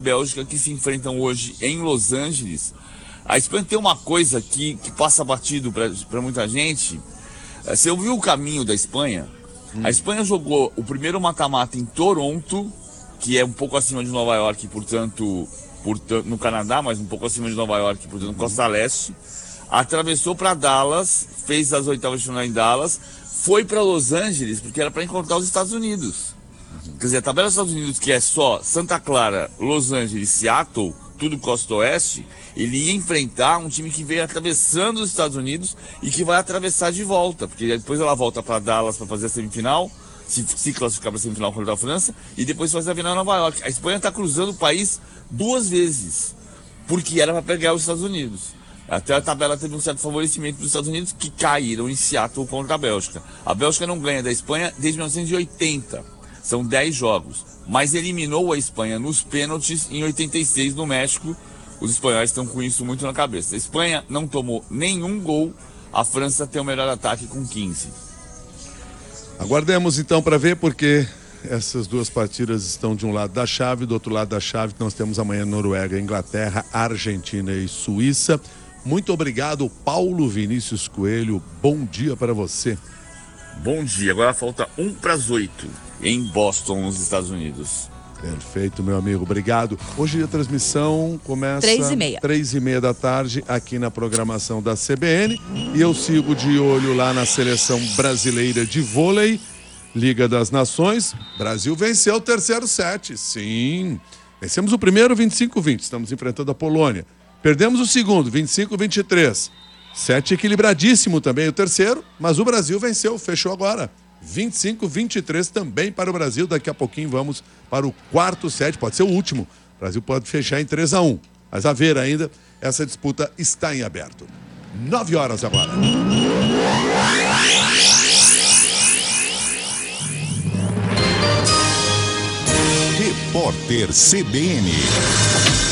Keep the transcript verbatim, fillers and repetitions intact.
Bélgica, que se enfrentam hoje em Los Angeles. A Espanha tem uma coisa que, que passa batido para muita gente. Você ouviu o caminho da Espanha? Hum. A Espanha jogou o primeiro mata-mata em Toronto, que é um pouco acima de Nova York, portanto, portanto no Canadá, mas um pouco acima de Nova York, portanto, Costa Leste. Atravessou para Dallas, fez as oitavas de final em Dallas, foi para Los Angeles, porque era para encontrar os Estados Unidos. Quer dizer, a tabela dos Estados Unidos, que é só Santa Clara, Los Angeles, Seattle, tudo costa oeste, ele ia enfrentar um time que veio atravessando os Estados Unidos e que vai atravessar de volta, porque depois ela volta para Dallas para fazer a semifinal, se, se classificar para a semifinal contra a França, e depois faz a final em Nova York. A Espanha está cruzando o país duas vezes, porque era para pegar os Estados Unidos. Até a tabela teve um certo favorecimento dos Estados Unidos, que caíram em Seattle contra a Bélgica. A Bélgica não ganha da Espanha desde mil novecentos e oitenta. São dez jogos, mas eliminou a Espanha nos pênaltis em oitenta e seis no México. Os espanhóis estão com isso muito na cabeça. A Espanha não tomou nenhum gol, a França tem o melhor ataque com quinze. Aguardemos então para ver, porque essas duas partidas estão de um lado da chave, do outro lado da chave nós temos amanhã Noruega, Inglaterra, Argentina e Suíça. Muito obrigado, Paulo Vinícius Coelho, bom dia para você. Bom dia, agora falta um para as oito. Em Boston, nos Estados Unidos. Perfeito, meu amigo, obrigado. Hoje a transmissão começa três e meia. Três e meia da tarde aqui na programação da C B N, e eu sigo de olho lá na seleção brasileira de vôlei, Liga das Nações. Brasil venceu o terceiro set, sim. Vencemos o primeiro vinte e cinco a vinte, estamos enfrentando a Polônia. Perdemos o segundo, vinte e cinco a vinte e três. Sete equilibradíssimo também o terceiro, mas o Brasil venceu, fechou agora. vinte e cinco a vinte e três também para o Brasil. Daqui a pouquinho vamos para o quarto set, pode ser o último. O Brasil pode fechar em três a um. Mas a ver ainda, essa disputa está em aberto. Nove horas agora. Repórter C B N.